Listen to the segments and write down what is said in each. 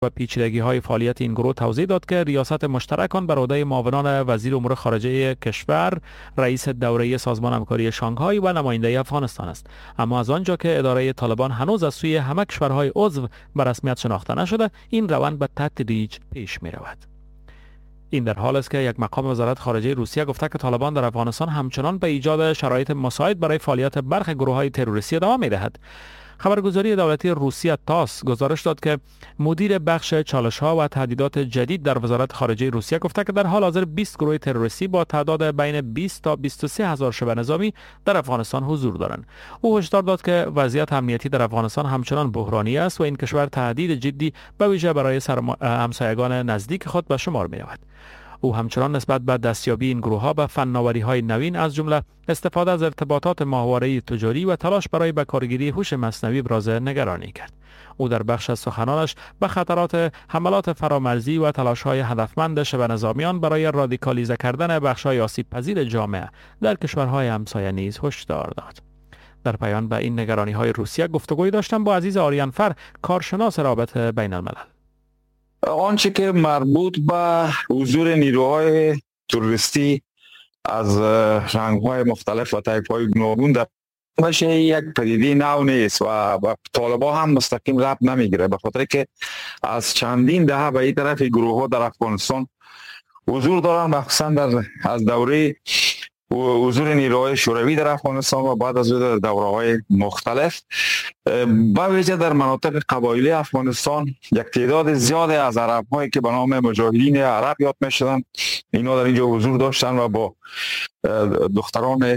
و پیچیدگی‌های فعالیت این گروه توضیح داد که ریاست مشترک آن بر عهده معاونان وزیر امور خارجه کشور، رئیس دوره سازمان همکاری شانگهای و نماینده افغانستان است. اما از آنجا که اداره طالبان هنوز از سوی همه کشورهای عضو به رسمیت شناخته نشده، این روند به تدریج پیش می رود. این در حال است که یک مقام وزارت خارجه روسیه گفته که طالبان در افغانستان همچنان به ایجاد شرایط مساعد برای فعالیت برخی گروه‌های تروریستی ادامه می‌دهد. خبرگزاری دولتی روسیه تاس گزارش داد که مدیر بخش چالش‌ها و تهدیدات جدید در وزارت خارجه روسیه گفته که در حال حاضر 20 گروه تروریستی با تعداد بین 20 تا 23 هزار شبه نظامی در افغانستان حضور دارند. او هشدار داد که وضعیت امنیتی در افغانستان همچنان بحرانی است و این کشور تهدید جدی به ویژه برای همسایگان نزدیک خود به شمار می‌رود. او همچنان نسبت به دستیابی این گروه‌ها به فناوری‌های نوین از جمله استفاده از ارتباطات ماهواره‌ای تجاری و تلاش برای به کارگیری هوش مصنوعی ابراز نگرانی کرد. او در بخش از سخنانش به خطرات حملات فرامرزی و تلاش‌های هدفمند شبه نظامیان برای رادیکالیزه کردن بخش‌های آسیب‌پذیر جامعه در کشورهای همسایه نیز هشدار داد. در پایان به این نگرانی‌های روسیه گفتگوی داشتم با عزیز آریانفر، کارشناس روابط بین الملل. آنچه که مربوط به حضور نیروهای تروریستی از رنگ‌های مختلف و طایف‌های گوناگون در باشه یک پدیده نو نیست و طالبان هم مستقیم ربط نمیگیره، به خاطر که از چندین دهه به این طرف گروه‌ها در افغانستان حضور دارن، مخصوصا از دوره حضور نیروهای شوروی در افغانستان و بعد از دوره‌های مختلف، با ویژه در مناطق قبایلی افغانستان یک تعداد زیاد از عرب‌هایی که به نام مجاهدین عرب یاد می‌شدن اینا در اینجا حضور داشتن و با دختران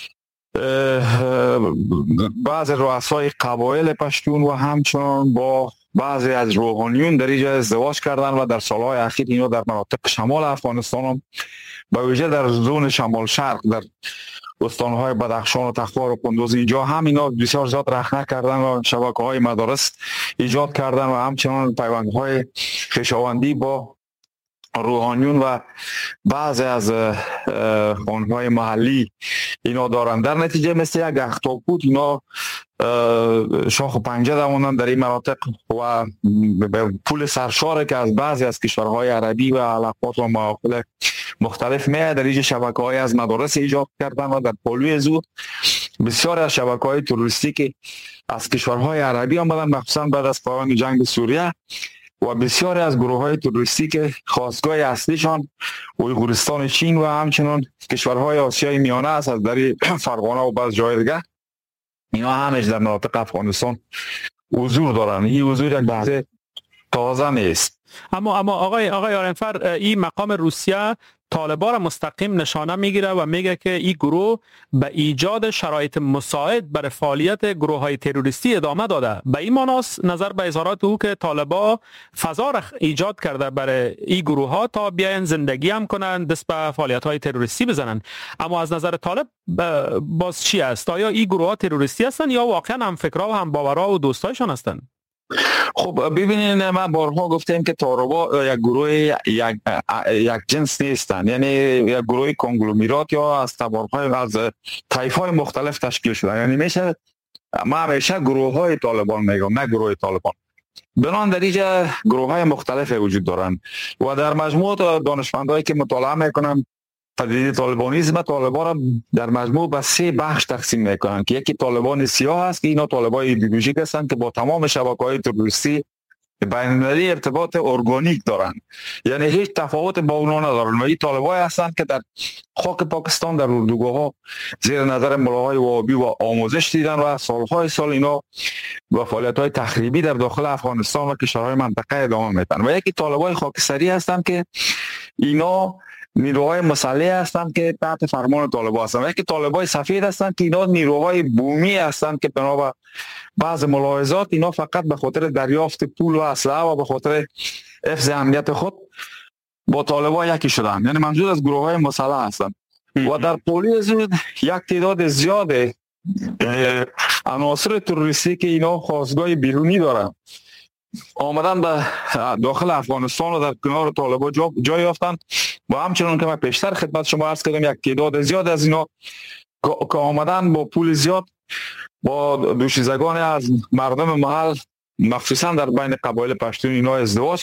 بعض رؤسای قبایل پشتون و همچنان با بعضی از روحانیون در اینجا ازدواج کردن و در سالهای اخیر اینا در مناطق شمال افغانستان هم با ویژه در زون شمال شرق در استانهای بدخشان و تخار و کندوز اینجا هم اینا بسیار زیاد رخنه کردن و شبکه‌های مدارس ایجاد کردن و همچنان پیوندهای خویشاوندی با روحانیون و بعضی از خانهای محلی اینا دارن. در نتیجه مثل یک اختاپوت اینا شاخ و پنجه دوانند در این مناطق و پول سرشاره که از بعضی از کشورهای عربی و علاقات و مواقع مختلف میاد در اینجا شبکه‌های از مدارس ایجاد کردن و در پلوی زو بسیار از شبکه‌های تروریستی که از کشورهای عربی آمدن، مخصوصا بعد از پایان جنگ سوریه، و بسیاری از گروه‌های تروریستی که خاستگاه اصلیشان اویغورستان چین و همچنان کشورهای آسیای میانه است، از در فرغانه و بعض جای دیگه اینا همش در مناطق افغانستان حضور دارن. این حضور یک بحث تازه نیست. اما آقای آرینفر، این مقام روسیه طالبان را مستقیم نشانه میگیره و میگه که این گروه به ایجاد شرایط مساعد برای فعالیت گروه های تروریستی ادامه داده. به این معناست نظر به اظهارات او که طالبان فضا را ایجاد کرده برای این گروه ها تا بیاین زندگی هم کنند، دست به فعالیت های تروریستی بزنند. اما از نظر طالب باز چی است؟ آیا این گروه ها تروریستی هستند یا واقعا هم فکرها و هم باورها و دوستایشان هستند؟ خب ببینید، ما بارها گفتیم که طالبان یک گروه یک جنس نیستن، یعنی یک گروه کنگلومرات یا از تبارهای از طایف‌های مختلف تشکیل شدن. یعنی میشه ما همیشه گروه های طالبان میگم، نه گروه طالبان. بنان در اینجا گروه های مختلف وجود دارن و در مجموع دانشمندایی که مطالعه میکنن پدیده طالبانیسم، طالبان را در مجموع به 3 بخش تقسیم میکنن که یکی طالبان سیاه است که اینا طالبان ایدئولوژیک هستند که با تمام شبکه‌های تروریستی بین‌المللی ارتباط ارگانیک دارن، یعنی هیچ تفاوت با اونها ندارن و این طالبان هستند که در خاک پاکستان در اردوگاه‌ها زیر نظر ملاهای وهابی و آموزش دیدن و سالهای سال اینا با فعالیت‌های تخریبی در داخل افغانستان و کشورهای منطقه ادامه میدن. و یکی طالبان خاکستری هستند که اینا نیروهای مسلح هستند که تحت فرمان طالبان هستند. و یکی طالبان سفید هستند که اینا نیروهای بومی هستند که بنا به بعض ملاحظات اینا فقط به خاطر دریافت پول و اسلحه و به خاطر حفظ امنیت خود با طالبان یکی شدن، یعنی منظور از گروه‌های مسلح هستند. و در پولیس یک تعداد زیاد عناصر تروریستی که اینا خواستگاه بیرونی دارن آمدن به داخل افغانستان و در کنار طالبان جای یافتن و همچنان که من پیشتر خدمت شما عرض کردم یک تعداد زیاد از اینا که آمدن با پول زیاد با دوشیزگان از مردم محل مخصوصا در بین قبایل پشتون اینا ازدواج